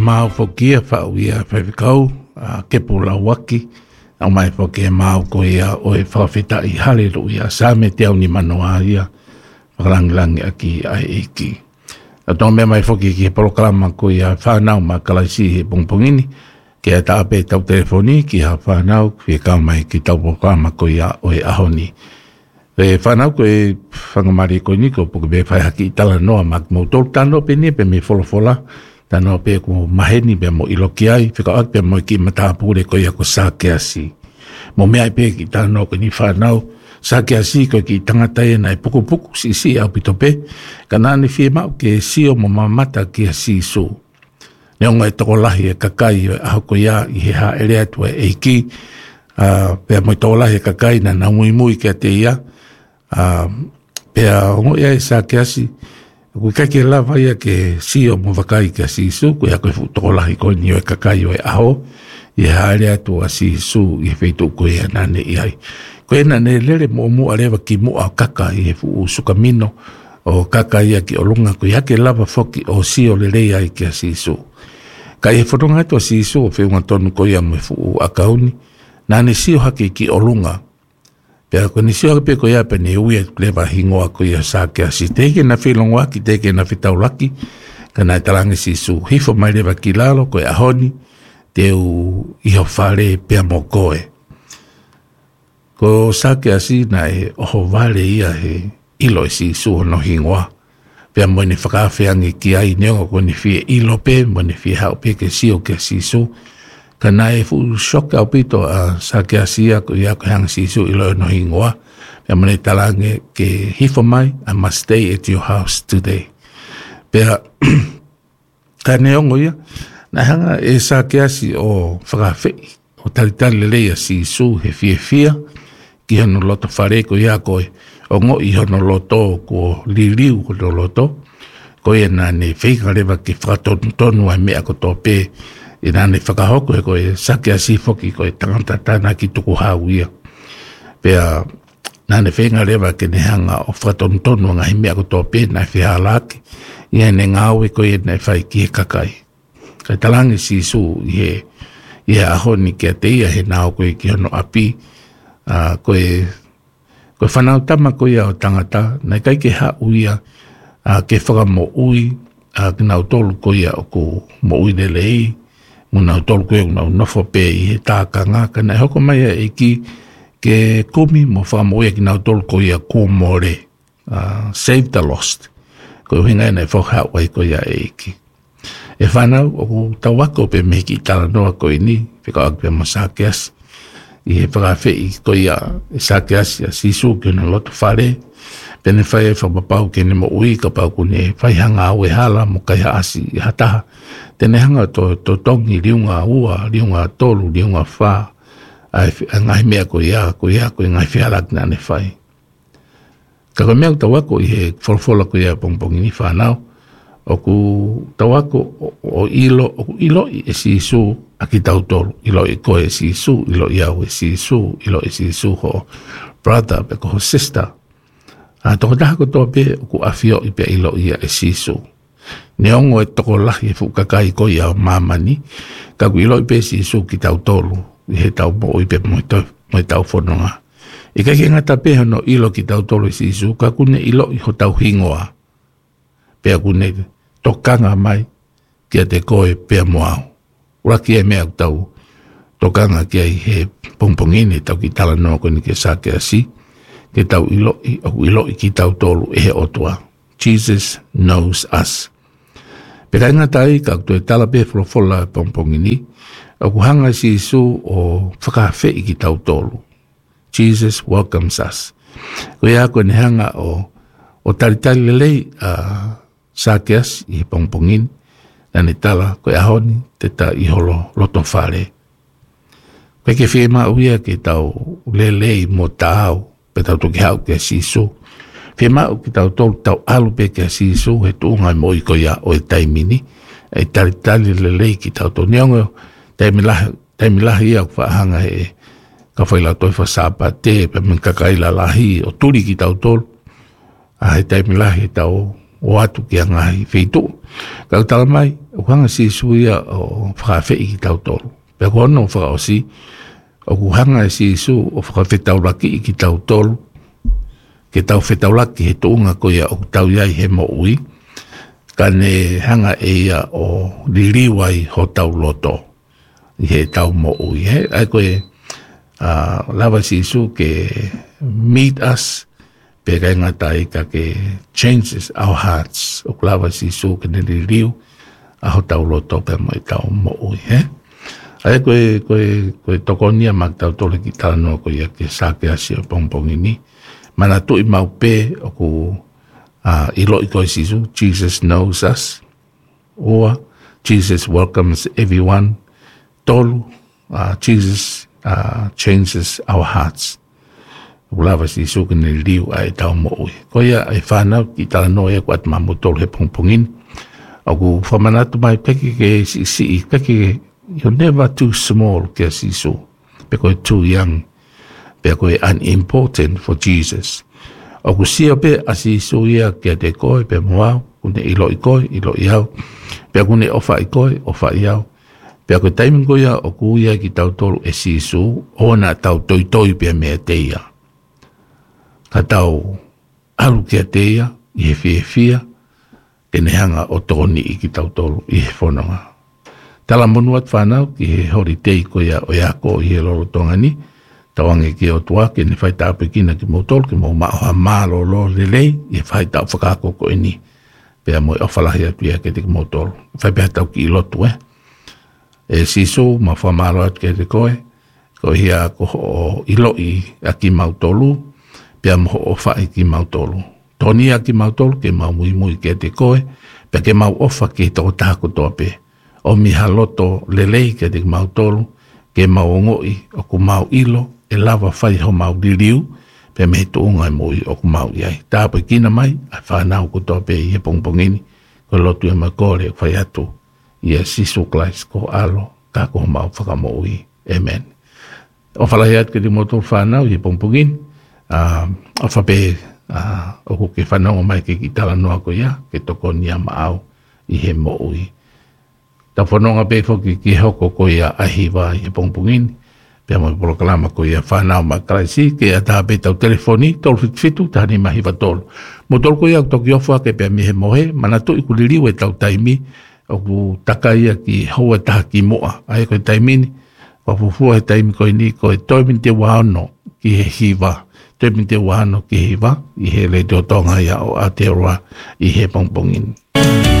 Mau fokia fa uia fefekau ke pula waki au mai fokia mau ko ia o e whawhita I haleluia sa me te au ni manoa ia whakalangilangi aki ai eki. A tō mea mai fokia ki he polokalama ko ia whanau ma kalaisi he pongpongini ke a tāpe tau telefoni ki ha whanau ki kau mai ki tau polokalama ko ia o e ahoni. E whanau ko e whangamari ko niko puke be whai haki tala noa mak mo tōru tano pe ni pe me wholofola tano pe ko maheni be mo iloki ai whika ak pe mo ki matapure ko ia ko sake asi. Mo mea pe ki tano ko ni whanau sake asi ko ki tangata e nai puku puku si au pitope kanani fie mau ke sio mo mamata ki asi su. Neonga e toko lahi e kakai e aho ko ia I he ha ere atu e eiki pe mo toko lahi e kakai na mui mui ke te ia pe a hongo ia e sake asi Kui kake lava ia ke sio mo wakai ke asisu, kui hako e tokolahi ko ni o e kakai o e aho, I haere atu asisu I feitu koe anane I ai. Koe nane lere mo arewa ki mo au kaka I he fu sukamino o kaka ia ki olunga, kui hake lava foki o sio lere ai ke asisu. Kai he whatonga atu asisu o whiunga tonu koe ia mo e fu akauni, nane sio hake ki olunga, Pea ko ni sio pe ko ia pe ne ui leva hingoa ko ia sake asi teke na whilongoa ki teke na whitaulaki kana talangi si su hifo mai leva ki lalo ko ia honi te u iho whare pea mo koe. Ko sake asi na e oho vale ia he ilo si su no hingoa. Pea mo ni whakawhiangi ki ai neongo ko ni fie ilo pe mo ni fie hao pe ke sio ke si su. Kana e fu shock au pito a sake asia ko ia ko hang sisu ilo no hingoa. Pea mane talange ke hifo mai, I must stay at your house today. Pea ka neongo ia, na hanga e sake asi o whakawhei, o talitali leia sisu he fia, ki hono loto whare ko ia koe, o ngo I hono loto ko liliu ko loto, ko ia na ne whikarewa ki whakatonu ai mea ko tō pē, I nane whakahoko he koe sake asi foki koe tangata tāna ki tuku hau ia. Pea nane whenga rewa ke ne hanga o whakatontonu ngahi mea ko tō pēnai whiha laki. Ia ne ngāwe koe nei whai ki he kakai. Kai talangi si su I he ahoni kia te ia he nao koe ki hono api. Koe whanau tama koe au tangata. Nei kai ke hau ia ke whakamo ui. Ki nau tolu koe au ko mo ui ne lei. Muna tolu koe unau nofo pe I he tākanga, kana hoko mai e ki ke kumi mo whakamoe ki nau tolu koe a kōmore, save the lost. Koe hinga e nei whakau ai koe a e ki. E whanau, o tawako pe me ki tala noa koe ni, whika akpea mo sake asi. I he whakawhei koe a sake asi a sisu ki una loto whare, pene whai e whapapau ke ne mo ui ka pau kune whai hanga au e hala mo kai asi I hataha. Tene hanga to tongi riunga ua, riunga tolu, riunga wha, ngai mea ko ia koe ngai whialak nane whai. Ka koe mea tawako I he wholwhola ko ia pongpongi ni whanau, o ku tawako o ilo I e sisu a ki tau tolu, ilo I koe sisu, ilo I au e sisu, ilo I sisu ho brother, pe ko ho sister. Toko taha ko tō pe o ku awhio I pe ilo ia e sisu. Neongo e toko lahi e fukakai ko ia o mamani, ka ku ilo I pe sisu ki tau tolu, I he tau mo I pe mo I tau whanonga. I kai ke ngata pe hono ilo ki tau tolu I sisu, ka kune ilo I ho tau hingoa. Pea kune tokanga mai kia te koe pea moao. Uraki e mea tau tokanga kia I he pongpongini tau ki tala noa kone ke sake asi, ke tau ilo I ki tau tolu e he otua. Jesus knows us. Pera ngata I ka kutoi tala pe wholofola pongpongini, aku hanga si isu o whakawhei ki tau tolu. Jesus welcomes us. Koe ako ne hanga o taritari lelei sakeas I pongpongini, nane tala koe ahoni te ta I holo loto whare. Koe ke whiema uia ke tau lelei mo tāu, pe tau toki hau ke si isu. Whiema u ki tau tolu tau alu pe ke si isu, he tuungai mo I koia o e taimini, e taritari lelei ki tau tolu. Neongo, taimilahi ia whaahanga he ka whaila toi whasapa te, pe min kakaila lahi o turi ki tau tolu. He taimilahi tau o atu ki ngai feitu ka tala mai o hanga si suia o whakawhi ki tau tolu pe kono whakaosi o hanga si su o whakawhetauraki ki tau tolu ke tau whetauraki he tuunga ko ia o tau iai he mo ui ka ne hanga e ia o liliwai ho tau loto i he tau mo ui ai koe lava si su ke meet us pe kai ngatai ka ke changes our hearts o lava si su ke ne liu a ho tau loto pe mai tau mo ui ai koe tokonia mak tau tole ki tano ko ia ke sake asi o pongpongini mana tu i mau pe o ku i loi koe si su Jesus knows us or Jesus welcomes everyone tolu Jesus changes our hearts ulava si su ke ne liu ai tau mo ui ko ia ai whanau ki tala noe kuat mamutol he pongpongin aku whamanatu mai peki ke si peki you're never too small ke si su peko too young peko unimportant for Jesus aku sia pe asi su ia ke te koe pe moau kune ilo i koe ilo i au peko ne ofa i koe ofa i au peko taimin koe ia oku ia ki tau tolu e si su ona tau toi pe mea teia ka tau alu kia teia i he fia ke ne hanga o toni i ki tau tolu i he whanonga. Tala monuat whanau ki he hori tei ko ia o iako i he lolo tongani tawange ki o tua ke ne whai tāpe kina ki mautol ke mau maoha mālo lo lelei i he whai tau whakako ko ini pia mo i ofalahi atu ia ke te ki mautol. Whai pia tau ki i lotu e siso ma wha mālo atu ke te koe ko hia ko o ilo i a ki mautolu pia mo o whai ki mautolu. Toni a ki mautolu ke mau mui ke te koe, pe ke mau ofa ke tō tāko tōpe. O miha loto lelei ke te mautolu, ke mau ngoi o ku mau ilo, e lava whai ho mau liliu, pe me to ungai mui o ku mau iai. Tāpo kina mai, a whanau ko tōpe i he pongpongini, ko lotu e makore o whai atu, i a sisu klais ko alo, ka ko mau whakamoi. Amen. O whalahi atu ke te motor whanau i he pongpongini, o whape o ko ke whanau mai ke ki tala noa ko ia, ke toko ni ama au i he mo ui. Ta whanonga pe whoki ki hoko ko ia ahiwa i he pongpongini, pia mo polo kalama ko ia whanau ma karaisi, ke a taha pe tau telefoni, tolu fitu, tahani mahiwa tolu. Mo tolu ko ia toki ofua ke pia mi he mohe, mana tu i kuliriu e tau taimi, o ku taka ia ki hoa taha ki moa, ai koe taimini, wapufua he taimi koe ni, koe toimin te wahano ki he hiwa, te minte wano ki hiwa i he le te o tonga ia o Aotearoa i he pongpongini.